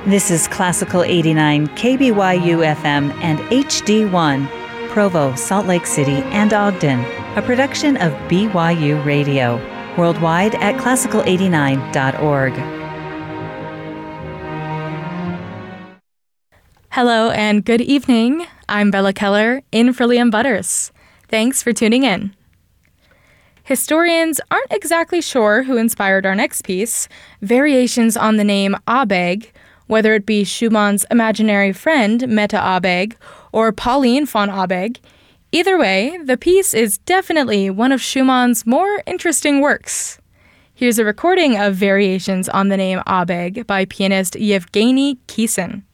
This is Classical 89 KBYU FM and HD1, Provo, Salt Lake City, and Ogden, a production of BYU Radio, worldwide at classical89.org. Hello and good evening. I'm Bella Keller, in for Liam Butters. Thanks for tuning in. Historians aren't exactly sure who inspired our next piece, Variations on the Name Abegg, whether it be Schumann's imaginary friend, Meta Abegg, or Pauline von Abegg. Either way, the piece is definitely one of Schumann's more interesting works. Here's a recording of Variations on the Name Abegg by pianist Yevgeny Kissin.